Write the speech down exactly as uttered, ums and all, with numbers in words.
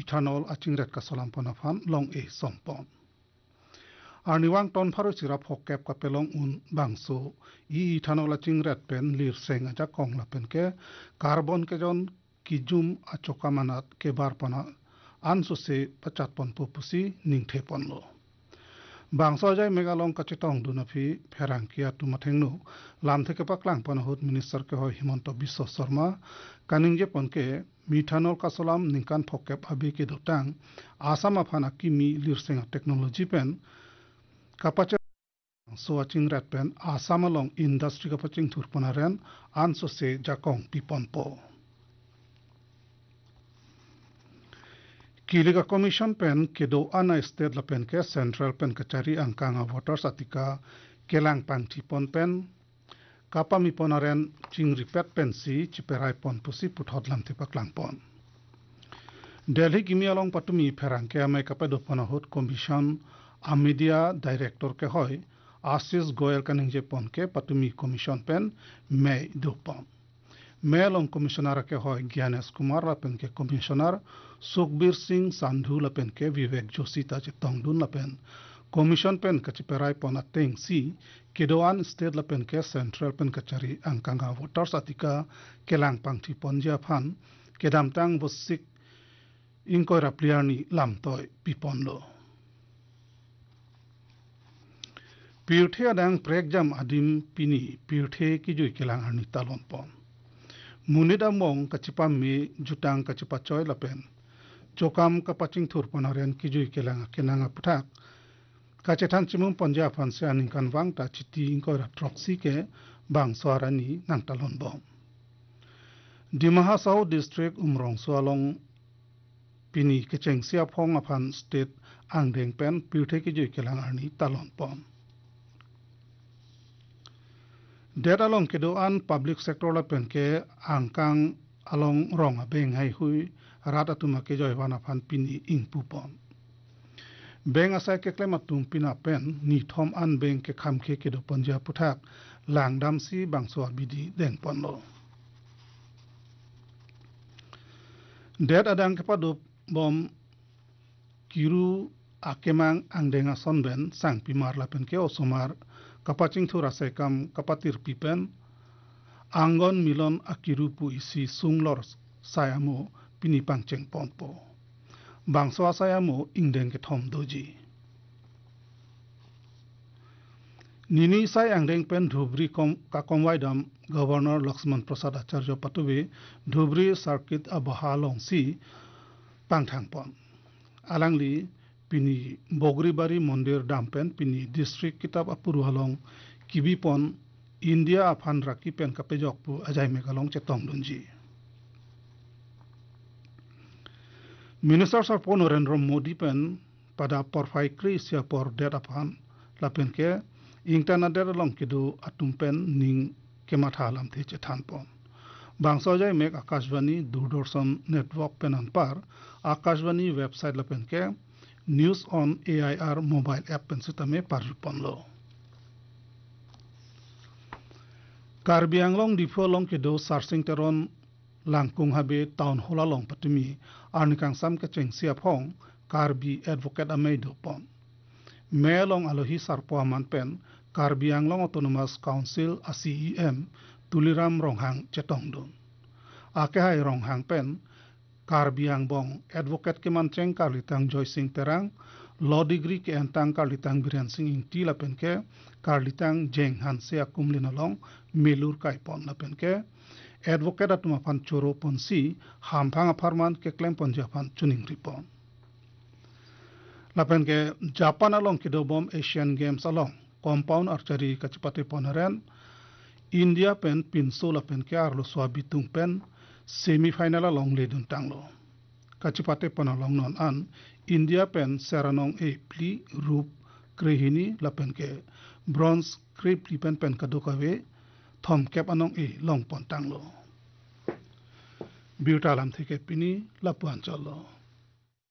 ethanol achingret ka solam pon afan long e sompon arniwang ton pharo sirap hokkep ka pelong un bangso i ethanol achingret pen lir seng aja kong la pen ke carbon ke jon kijum achoka manat ke bar pana anso se pachat pon popusi ningthe pon lo bangso jai megalong ka chitong du na phi pherang kia tu mathengnu lam theke paklang pon hot minister ke hoy himanto biswa sharma kaning je pon ke methanol ka solam ningkan phokep abi ke dotang asam afana kimi lirseng technology pen kapacha so aching rat pen asam along industry ka paching thur ponaren anso se jakong pipon po Kiliga Commission pen kedo ana state la pen ke central pen kachari angkanga voters atika kelang pangti pon pen kapami ponaren ching ripet pen si chiperai pon pusi puthot lam te paklang pon Delhi gimi along patumi pherang ke amai kapedo ponahot commission amedia director ke hoy Ashish Goyal kaningje pon ke patumi commission pen mei dopon Melong Commissioner ke hoy Gyanes Kumar lapen ke Commissioner Sukhbir Singh Sandhu lapen ke Vivek Joshi ta chitongdun lapen Commission pen kachiperai pon ateng si kedoan state lapen ke central pen kachari angkanga voters atika kelang pangthi ponja phan kedamtang bosik ingkoi rapliani lamtoy piponlo Pirthe adang pregjam adim pini pirthe ki joi kelang arni talon pon Munida mong kachipam mi jutang kachipa choy lapen chokam kapaching thur ponaren kijui kelang kenanga puthak kachethan chimum ponja phanse aningkan wang ta chiti ingkoi troxy ke bang swarani nangtalon bom Dimaha South District umrong swalong pini kecheng sia phong aphan state angdeng pen pirthe kijui kelang arni talon pom Det along kedoan public sector la pen ke angkang along rong abeng hai hui rata tuma ke joy wana phan pini ing pupon beng asai ke klema tum pina pen ni thom an beng ke kham khe ke do panja puthak langdam si bangso bidi deng ponlo Det adang ke padu bom kiru akemang angdenga sonben sang pimar la pen ke osomar kapaching thura sekam kapatir pipen angon milon akirupu isi sunglor sayamo pinipang cheng pompo bangso sayamo ingdeng ke thom doji nini sai angdeng pen dhubri kom ka komwaidam governor Lakshman Prasad Acharya patuwe dhubri circuit abahalong si pangthang pon alangli pini Bogribari Mondir Dampen pini district kitab apuru halong kibipon India aphan raki pen kapejokpu ajai megalong chetong dunji Minister Sarpo Narendra Modi pen pada porfai kri sia por det aphan lapen ke ingtana der long kidu atumpen ning kemathalam the chethan pon bangso jai mek Akashvani Doordarshan network penan par Akashvani website lapen ke News on A I R mobile app pensitame parjuponlo. Karbi Anglong dipho long kedo sarsing teron langkung habe town hall long patumi arnikang sam ke cheng sia phong Karbi advocate amei do pon. Melong alohi sarpo aman pen Karbi Anglong Autonomous Council A C E M tuliram ronghang chetongdon. Ake hai ronghang pen Karbi Angbong advocate ke mancheng Karlitang Joy Singh Terang law degree ke antang Karlitang Biren Singh ing ti lapen ke Karlitang Jeng Hanse akumlin along melur kaipon lapen ke advocate atuma pan choro ponsi hamphang aparman ke claim pon japan chuning ripon lapen ke Japan along kidobom Asian Games along compound archery kachipate ponaren India pen pinso lapen ke arlo swabitung pen semi final along ledun tanglo kachipate pon along non an India pen seranong e pli rup krehini lapen ke bronze krep pen pen kadokawe thom kep anong e long pon tanglo biutalam theke pini lapuan cholo